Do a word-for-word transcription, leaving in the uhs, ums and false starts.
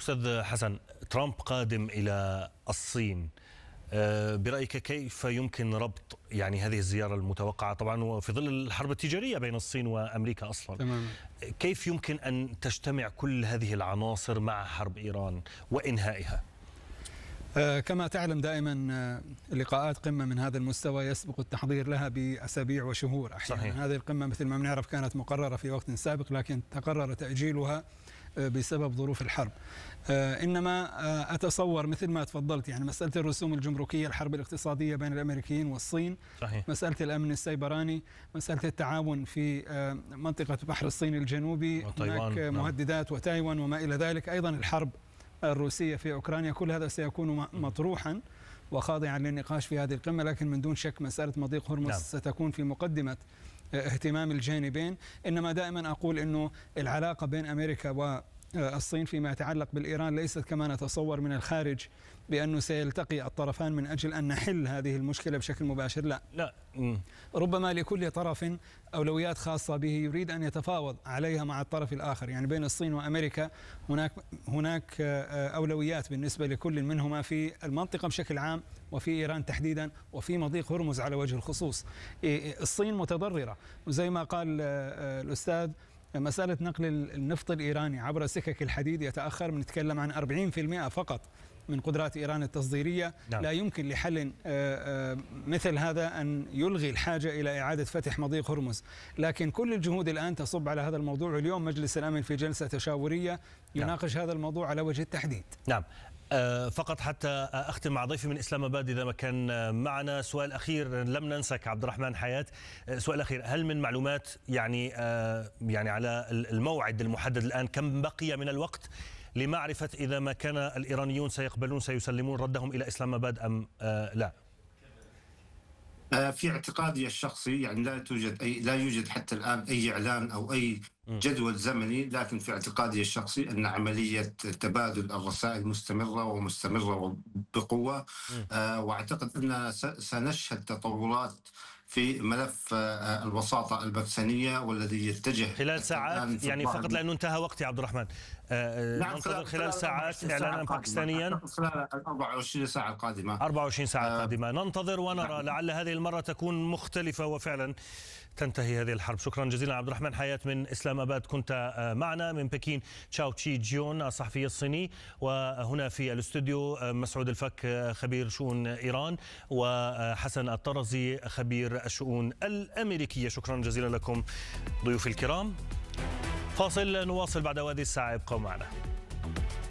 أستاذ حسن، ترامب قادم إلى الصين، برأيك كيف يمكن ربط يعني هذه الزيارة المتوقعة طبعا وفي ظل الحرب التجارية بين الصين وأمريكا أصلا؟ تمام. كيف يمكن أن تجتمع كل هذه العناصر مع حرب إيران وإنهائها؟ كما تعلم دائما لقاءات قمة من هذا المستوى يسبق التحضير لها بأسابيع وشهور أحيانا. صحيح. هذه القمة مثل ما بنعرف كانت مقررة في وقت سابق، لكن تقرر تأجيلها بسبب ظروف الحرب. إنما أتصور مثل ما تفضلت، يعني مسألة الرسوم الجمركية، الحرب الاقتصادية بين الأمريكيين والصين. صحيح. مسألة الأمن السيبراني، مسألة التعاون في منطقة بحر الصين الجنوبي، هناك مهددات وتايوان وما إلى ذلك، أيضا الحرب الروسية في أوكرانيا، كل هذا سيكون مطروحا وخاضعا للنقاش في هذه القمة. لكن من دون شك مسألة مضيق هرمز نعم. ستكون في مقدمة اهتمام الجانبين. إنما دائما أقول أنه العلاقة بين أمريكا والصين فيما يتعلق بالإيران ليست كما نتصور من الخارج بأنه سيلتقي الطرفان من أجل أن نحل هذه المشكلة بشكل مباشر. لا لا ربما لكل طرف أولويات خاصة به يريد أن يتفاوض عليها مع الطرف الآخر. يعني بين الصين وأمريكا هناك هناك أولويات بالنسبة لكل منهما في المنطقة بشكل عام وفي إيران تحديدا وفي مضيق هرمز على وجه الخصوص. الصين متضررة، وزي ما قال الأستاذ مسألة نقل النفط الإيراني عبر السكك الحديد يتأخر، بنتكلم عن أربعين بالمئة فقط من قدرات إيران التصديرية. نعم. لا يمكن لحل مثل هذا أن يلغي الحاجة إلى إعادة فتح مضيق هرمز، لكن كل الجهود الآن تصب على هذا الموضوع. واليوم مجلس الأمن في جلسة تشاورية يناقش نعم. هذا الموضوع على وجه التحديد. نعم. أه فقط حتى أختم مع ضيفي من إسلام آباد إذا ما كان معنا، سؤال أخير لم ننسك عبد الرحمن حياة. سؤال أخير، هل من معلومات يعني أه يعني على الموعد المحدد الآن كم بقي من الوقت لمعرفة إذا ما كان الإيرانيون سيقبلون سيسلمون ردهم إلى إسلام آباد أم أه لا؟ في اعتقادي الشخصي يعني لا توجد أي لا يوجد حتى الآن أي إعلان أو أي جدول زمني، لكن في اعتقادي الشخصي أن عملية تبادل الرسائل مستمرة ومستمرة بقوة. آه وأعتقد أن سنشهد تطورات في ملف آه الوساطة الباكستانية والذي يتجه خلال ساعات، يعني فقط لأنه انتهى وقتي عبد الرحمن. آه نعم ننتظر خلال, خلال ساعات إعلانا باكستانيا خلال أربعة وعشرين ساعة القادمة. أربعة وعشرين ساعة القادمة. آه ننتظر ونرى، لعل هذه المرة تكون مختلفة وفعلا تنتهي هذه الحرب. شكرا جزيلا عبد الرحمن حياة من إسلام آباد، كنت معنا. من بكين تشاو تشي جيون الصحفي الصيني، وهنا في الاستوديو مسعود الفك خبير شؤون إيران، وحسن الطرزي خبير الشؤون الأمريكية. شكرا جزيلا لكم ضيوف الكرام. فاصل نواصل بعد هذه الساعة، ابقوا معنا.